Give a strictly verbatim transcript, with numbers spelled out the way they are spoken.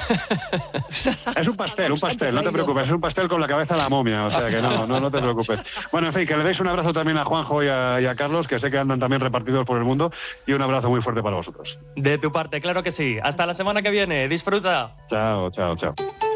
Es un pastel, un pastel, no te preocupes, es un pastel con la cabeza de la momia, o sea que no, no, no te preocupes. Bueno, en fin, que le deis un abrazo también a Juanjo y a, y a Carlos, que sé que andan también repartidos por el mundo, y un abrazo muy fuerte para vosotros. De tu parte, claro que sí. Hasta la semana que viene. Disfruta. Chao, chao, chao.